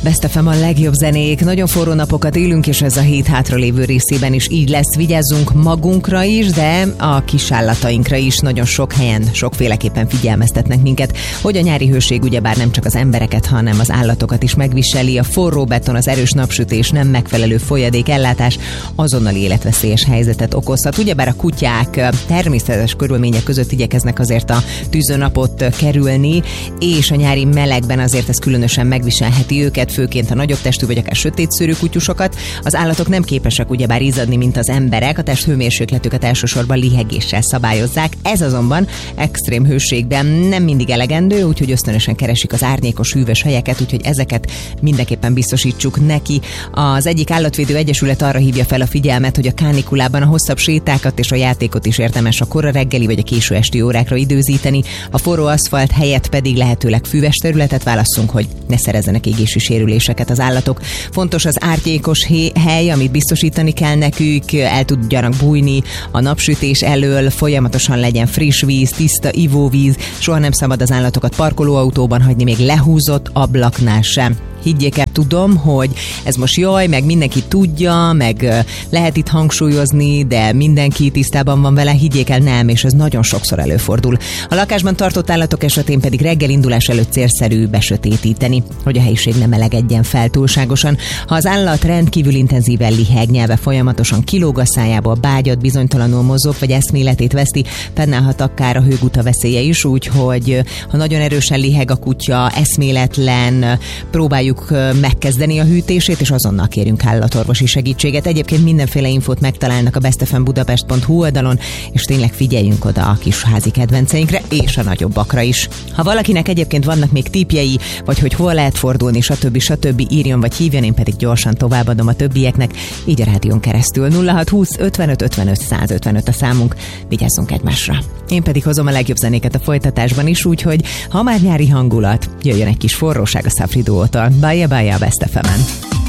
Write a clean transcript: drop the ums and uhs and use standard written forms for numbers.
Best FM a legjobb zenék, nagyon forró napokat élünk, és ez a hét hátralévő részében is így lesz. Vigyázzunk magunkra is, de a kisállatainkra is. Nagyon sok helyen, sokféleképpen figyelmeztetnek minket, hogy a nyári hőség ugyebár nem csak az embereket, hanem az állatokat is megviseli. A forró beton, az erős napsütés, nem megfelelő folyadékellátás azonnali életveszélyes helyzetet okozhat. Ugyebár a kutyák természetes körülmények között igyekeznek azért a tűzőnapot kerülni, és a nyári melegben azért ez különösen megviselheti őket, főként a nagyobb testű vagy akár sötétszőrű kutyusokat. Az állatok nem képesek ugyebár izzadni, mint az emberek, a test hőmérsékletüket elsősorban lihegéssel szabályozzák. Ez azonban extrém hőségben nem mindig elegendő, úgyhogy ösztönösen keresik az árnyékos, hűvös helyeket, úgyhogy ezeket mindenképpen biztosítsuk neki. Az egyik állatvédő egyesület arra hívja fel a figyelmet, hogy a kánikulában a hosszabb sétákat és a játékot is érdemes a kora reggeli vagy a késő esti órákra időzíteni, a forró aszfalt helyett pedig lehetőleg füves területet válasszunk, hogy ne szerezzenek égési sérüléseket az állatok. Fontos az árnyékos hely, amit biztosítani kell nekük, el tudjanak bújni a napsütés elől, folyamatosan legyen friss víz, tiszta ivóvíz, soha nem szabad az állatokat parkolóautóban hagyni, még lehúzott ablaknál sem. Higgyék el, tudom, hogy ez most jaj, meg mindenki tudja, meg lehet itt hangsúlyozni, de mindenki tisztában van vele, higgyék el, nem, és ez nagyon sokszor előfordul. A lakásban tartott állatok esetén pedig reggelindulás előtt célszerű besötétíteni, hogy a helyiség nem melegedjen fel túlságosan. Ha az állat rendkívül intenzíven liheg, nyelve folyamatosan kilóg a szájából, bágyat, bizonytalanul mozog, vagy eszméletét veszti, fennállhat akár a hőguta veszélye is, úgyhogy ha nagyon erősen liheg a kutya, eszméletlen, próbáljuk megkezdeni a hűtését, és azonnal kérünk állatorvosi segítséget. Egyébként mindenféle infót megtalálnak a bestfmbudapest.hu oldalon, és tényleg figyeljünk oda a kis házi kedvenceinkre, és a nagyobbakra is. Ha valakinek egyébként vannak még tippjei, vagy hogy hol lehet fordulni, stb. Írjon vagy hívjon, én pedig gyorsan továbbadom a többieknek, így a rádión keresztül. 0620 55 55 155 a számunk, vigyázzunk egymásra. Én pedig hozom a legjobb zenéket a folytatásban is, úgyhogy ha már nyári hangulat, jöjjön egy kis forróság a Safri Duótól. Bye a Best FM-en.